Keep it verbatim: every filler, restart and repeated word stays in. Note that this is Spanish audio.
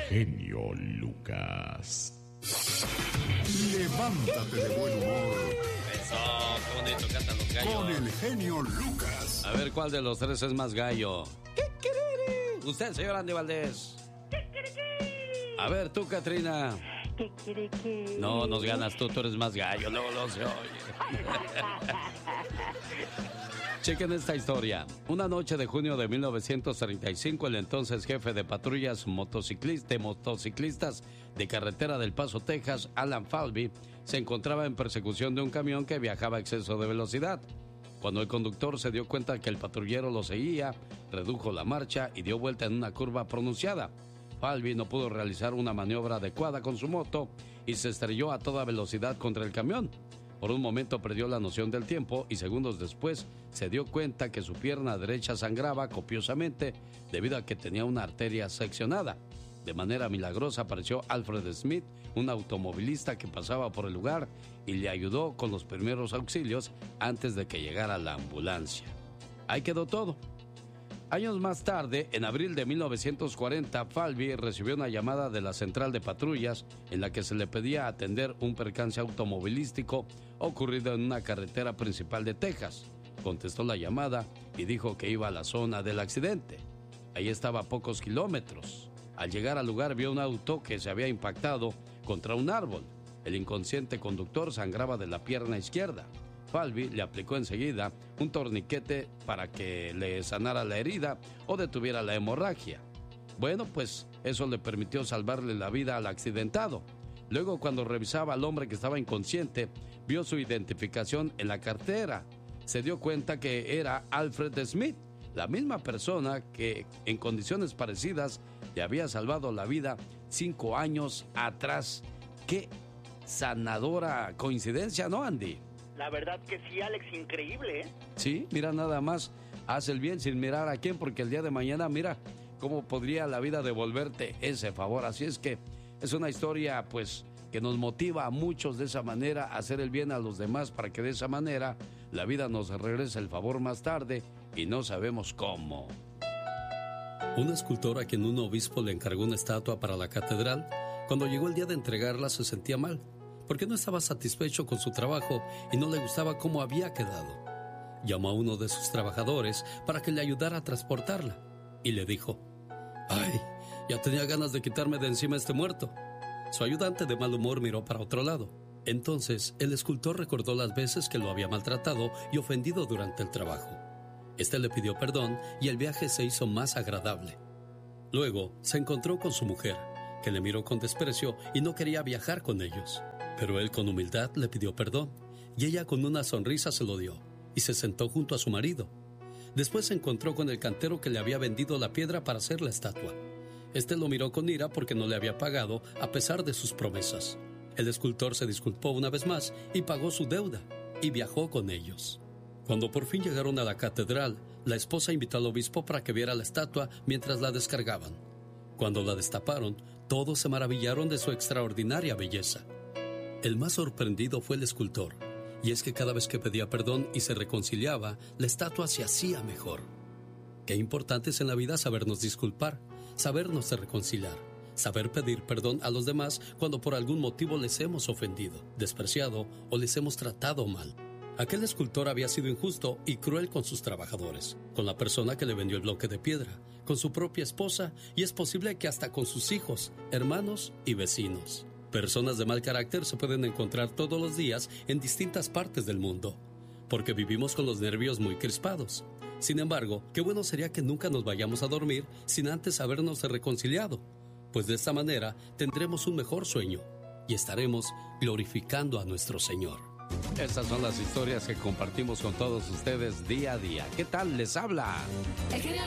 genio Lucas. Levántate de buen humor. Eso, qué bonito cantan los gallos. Con el genio Lucas. A ver, ¿cuál de los tres es más gallo? Usted, señor Andy Valdés. A ver, tú, Katrina. ¿Qué quiere que? No, nos ganas tú, tú eres más gallo, luego no se oye. Chequen esta historia. Una noche de junio de mil novecientos treinta y cinco, el entonces jefe de patrullas motociclistas, de motociclistas de carretera del Paso, Texas, Alan Falvey, se encontraba en persecución de un camión que viajaba a exceso de velocidad. Cuando el conductor se dio cuenta que el patrullero lo seguía, redujo la marcha y dio vuelta en una curva pronunciada. Falvey no pudo realizar una maniobra adecuada con su moto y se estrelló a toda velocidad contra el camión. Por un momento perdió la noción del tiempo y segundos después se dio cuenta que su pierna derecha sangraba copiosamente debido a que tenía una arteria seccionada. De manera milagrosa apareció Alfred Smith, un automovilista que pasaba por el lugar y le ayudó con los primeros auxilios antes de que llegara la ambulancia. Ahí quedó todo. Años más tarde, en abril de mil novecientos cuarenta, Falvey recibió una llamada de la central de patrullas en la que se le pedía atender un percance automovilístico ocurrido en una carretera principal de Texas. Contestó la llamada y dijo que iba a la zona del accidente. Ahí estaba a pocos kilómetros. Al llegar al lugar vio un auto que se había impactado contra un árbol. El inconsciente conductor sangraba de la pierna izquierda. Falvey le aplicó enseguida un torniquete para que le sanara la herida o detuviera la hemorragia. Bueno, pues eso le permitió salvarle la vida al accidentado. Luego, cuando revisaba al hombre que estaba inconsciente, vio su identificación en la cartera. Se dio cuenta que era Alfred Smith, la misma persona que en condiciones parecidas le había salvado la vida cinco años atrás. ¡Qué sanadora coincidencia!, ¿no, Andy? La verdad que sí, Alex, increíble, ¿eh? Sí, mira, nada más, haz el bien sin mirar a quién, porque el día de mañana, mira, cómo podría la vida devolverte ese favor. Así es que es una historia, pues, que nos motiva a muchos de esa manera a hacer el bien a los demás, para que de esa manera la vida nos regrese el favor más tarde y no sabemos cómo. Un escultor a quien un obispo le encargó una estatua para la catedral, cuando llegó el día de entregarla se sentía mal, porque no estaba satisfecho con su trabajo y no le gustaba cómo había quedado. Llamó a uno de sus trabajadores para que le ayudara a transportarla y le dijo: «Ay, ya tenía ganas de quitarme de encima este muerto». Su ayudante de mal humor miró para otro lado. Entonces el escultor recordó las veces que lo había maltratado y ofendido durante el trabajo. Este le pidió perdón y el viaje se hizo más agradable. Luego se encontró con su mujer, que le miró con desprecio y no quería viajar con ellos. Pero él con humildad le pidió perdón, y ella con una sonrisa se lo dio, y se sentó junto a su marido. Después se encontró con el cantero que le había vendido la piedra para hacer la estatua. Este lo miró con ira porque no le había pagado a pesar de sus promesas. El escultor se disculpó una vez más y pagó su deuda, y viajó con ellos. Cuando por fin llegaron a la catedral, la esposa invitó al obispo para que viera la estatua mientras la descargaban. Cuando la destaparon, todos se maravillaron de su extraordinaria belleza. El más sorprendido fue el escultor, y es que cada vez que pedía perdón y se reconciliaba, la estatua se hacía mejor. Qué importante es en la vida sabernos disculpar, sabernos reconciliar, saber pedir perdón a los demás cuando por algún motivo les hemos ofendido, despreciado o les hemos tratado mal. Aquel escultor había sido injusto y cruel con sus trabajadores, con la persona que le vendió el bloque de piedra, con su propia esposa y es posible que hasta con sus hijos, hermanos y vecinos. Personas de mal carácter se pueden encontrar todos los días en distintas partes del mundo, porque vivimos con los nervios muy crispados. Sin embargo, qué bueno sería que nunca nos vayamos a dormir sin antes habernos reconciliado, pues de esta manera tendremos un mejor sueño y estaremos glorificando a nuestro Señor. Estas son las historias que compartimos con todos ustedes día a día. ¿Qué tal les habla? El genio